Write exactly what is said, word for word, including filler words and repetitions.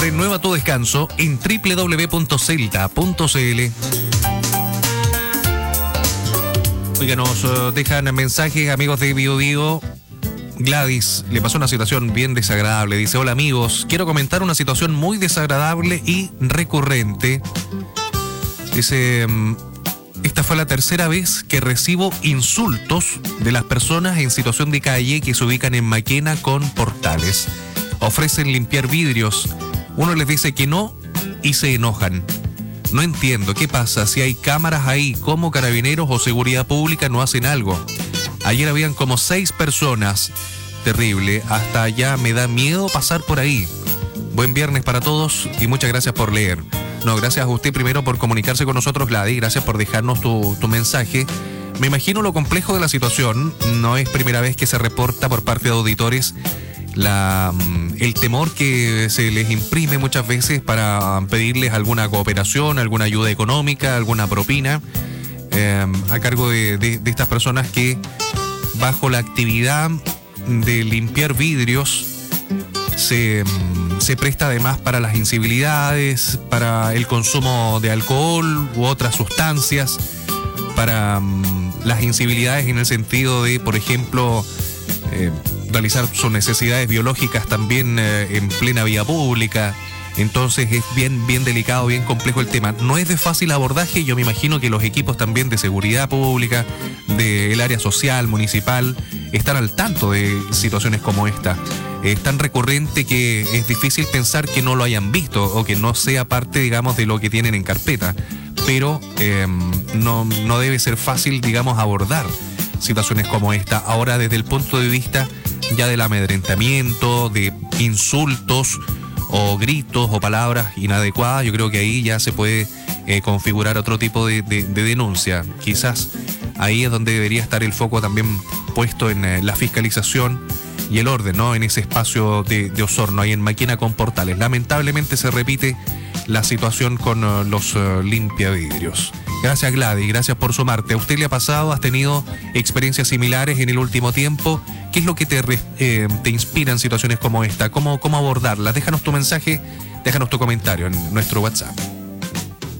Renueva tu descanso en doble u doble u doble u punto celta punto c l. Oiga, nos uh, dejan mensajes amigos de Bio Bio. Gladys le pasó una situación bien desagradable. Dice: hola amigos, quiero comentar una situación muy desagradable y recurrente. Dice: esta fue la tercera vez que recibo insultos de las personas en situación de calle que se ubican en Maquena con Portales. Ofrecen limpiar vidrios. Uno les dice que no y se enojan. No entiendo qué pasa, si hay cámaras ahí, ¿cómo Carabineros o Seguridad Pública no hacen algo? Ayer habían como seis personas. Terrible, hasta allá me da miedo pasar por ahí. Buen viernes para todos y muchas gracias por leer. No, gracias a usted primero por comunicarse con nosotros, Gladys. Gracias por dejarnos tu, tu mensaje. Me imagino lo complejo de la situación. No es primera vez que se reporta por parte de auditores la, el temor que se les imprime muchas veces para pedirles alguna cooperación, alguna ayuda económica, alguna propina eh, a cargo de, de, de estas personas que bajo la actividad de limpiar vidrios se, se presta además para las incivilidades, para el consumo de alcohol u otras sustancias, para um, las incivilidades en el sentido de, por ejemplo, eh, realizar sus necesidades biológicas también eh, en plena vía pública. Entonces es bien, bien delicado, bien complejo el tema. No es de fácil abordaje. Yo me imagino que los equipos también de seguridad pública, del área social, municipal, están al tanto de situaciones como esta. Es tan recurrente que es difícil pensar que no lo hayan visto o que no sea parte, digamos, de lo que tienen en carpeta. Pero eh, no, no debe ser fácil, digamos, abordar situaciones como esta. Ahora, desde el punto de vista ya del amedrentamiento, de insultos o gritos o palabras inadecuadas, yo creo que ahí ya se puede eh, configurar otro tipo de, de, de denuncia. Quizás ahí es donde debería estar el foco también puesto en eh, la fiscalización y el orden, ¿no? En ese espacio de, de Osorno, ahí en Maquena con Portales. Lamentablemente se repite la situación con uh, los uh, limpiavidrios. Gracias, Gladys, gracias por sumarte. ¿A usted le ha pasado? ¿Has tenido experiencias similares en el último tiempo? ¿Qué es lo que te, eh, te inspira en situaciones como esta? ¿Cómo, cómo abordarlas? Déjanos tu mensaje, déjanos tu comentario en nuestro WhatsApp.